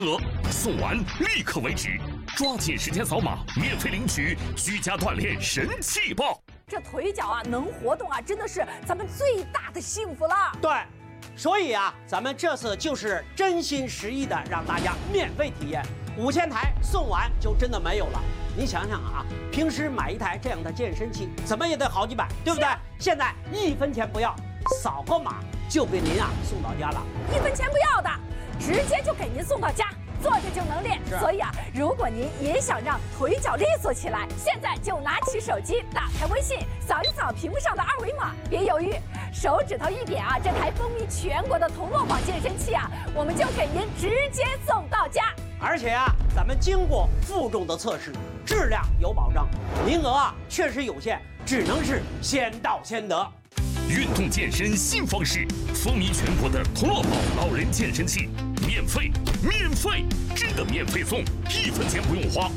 额送完立刻为止，抓紧时间扫码免费领取居家锻炼神器包。 这腿脚啊能活动啊，真的是咱们最大的幸福了。 对，所以啊，咱们这次就是真心实意的让大家免费体验，5000台送完就真的没有了。你想想啊，平时买一台这样的健身器，怎么也得好几百，对不对？现在1分钱不要，扫个码就给您送到家了 ，1分钱不要的。直接就给您送到家，坐着就能练。所以啊，如果您也想让腿脚利索起来，现在就拿起手机，打开微信，扫一扫屏幕上的2维码，别犹豫，手指头一点啊，这台风靡全国的铜锣宝健身器啊，我们就给您直接送到家。 而且啊，咱们经过负重的测试，质量有保障，名额啊确实有限，只能是先到先得。 运动健身新方式，风靡全国的铜锣宝老人健身器，免费，真的免费送，1分钱不用花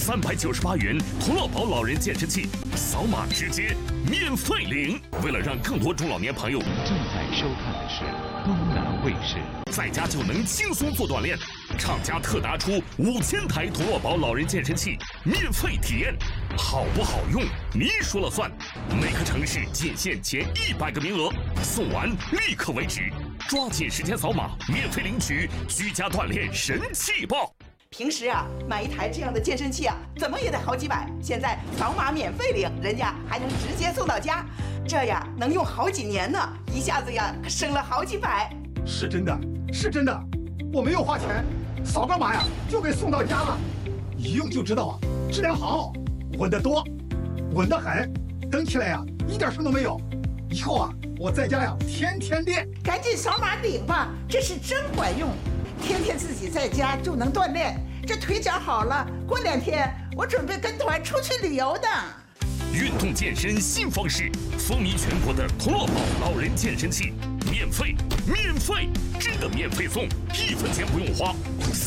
，398元铜锣宝老人健身器，扫码直接免费领。为了让更多中老年朋友， 正在收看的是东南卫视， 在家就能轻松做锻炼，厂家特拿出5000台铜锣宝老人健身器免费体验，好不好用您说了算。每个城市仅限前100个名额，送完立刻为止，抓紧时间扫码免费领取居家锻炼神器包。 平时啊，买一台这样的健身器啊，怎么也得好几百，现在扫码免费领，人家还能直接送到家，这呀能用好几年呢，一下子呀省了好几百。 是真的，是真的，我没有花钱，扫个码呀就给送到家了，一用就知道啊，质量好，稳得多，稳得很，蹬起来呀一点声都没有。以后啊，我在家呀天天练。 赶紧扫码领吧，这是真管用，天天自己在家就能锻炼，这腿脚好了，过2天我准备跟团出去旅游的。 运动健身新方式，风靡全国的铜锣宝老人健身器，免费，真的免费送，1分钱不用花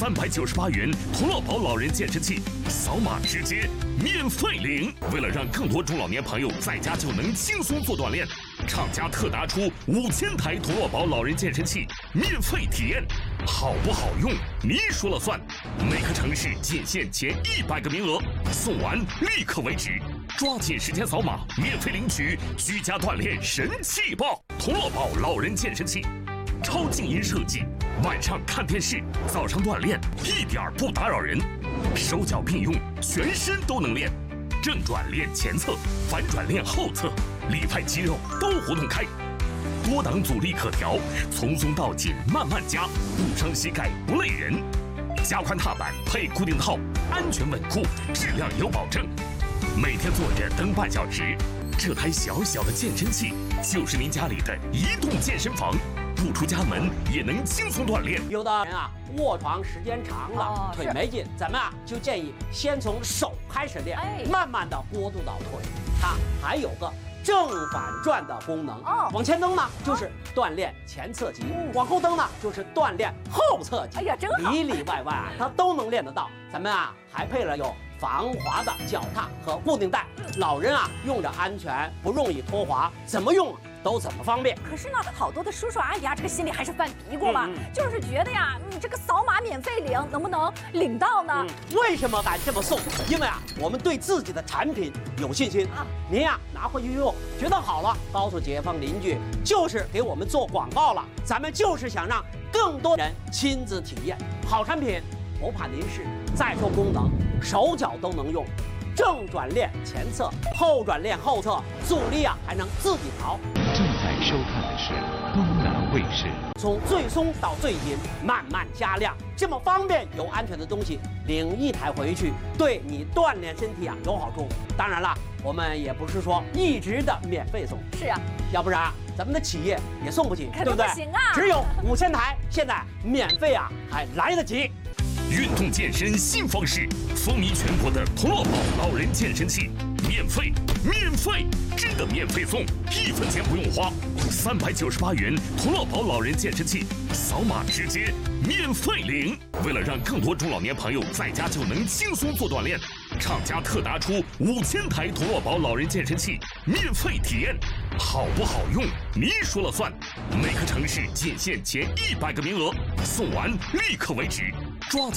，398元铜锣宝老人健身器，扫码直接免费领。为了让更多中老年朋友在家就能轻松做锻炼，厂家特拿出5000台铜锣宝老人健身器免费体验，好不好用您说了算。每个城市仅限前100个名额，送完立刻为止，抓紧时间扫码免费领取居家锻炼神器包。铜锣宝老人健身器，超静音设计，晚上看电视，早上锻炼一点不打扰人，手脚并用，全身都能练，正转练前侧，反转练后侧，里外肌肉都活动开，多档阻力可调，从松到紧慢慢加，不伤膝盖不累人，加宽踏板配固定套，安全稳固，质量有保证。每天坐着蹬半小时，这台小小的健身器就是您家里的移动健身房，不出家门也能轻松锻炼。 有的人啊，卧床时间长了，腿没劲，咱们啊就建议先从手开始练，慢慢的过渡到腿。它还有个正反转的功能，往前蹬呢就是锻炼前侧肌，往后蹬呢就是锻炼后侧肌。 哎呀，真好， 里里外外啊，它都能练得到。咱们啊还配了有防滑的脚踏和固定带，老人啊用着安全，不容易脱滑，怎么用都怎么方便。 可是呢，好多的叔叔阿姨啊，这个心里还是犯嘀咕嘛，就是觉得呀，你这个扫码免费领，能不能领到呢？ 为什么敢这么送？因为啊，我们对自己的产品有信心啊。您呀拿回去用，觉得好了，告诉街坊邻居，就是给我们做广告了。咱们就是想让更多人亲自体验好产品。不怕您试，再说功能，手脚都能用，正转练前侧，后转练后侧，阻力啊还能自己调。 正在收看的是东南卫视。 从最松到最紧，慢慢加量，这么方便又安全的东西，领一台回去，对你锻炼身体啊有好处。当然了，我们也不是说一直的免费送， 是啊， 要不然咱们的企业也送不起，对不对？ 不行啊， 只有5000台，现在免费啊还来得及。 运动健身新方式，风靡全国的铜锣宝老人健身器，免费，真的免费送，1分钱不用花，398元铜锣宝老人健身器，扫码直接免费领。为了让更多中老年朋友在家就能轻松做锻炼，厂家特拿出5000台铜锣宝老人健身器免费体验，好不好用您说了算。每个城市仅限前100个名额，送完立刻为止， 抓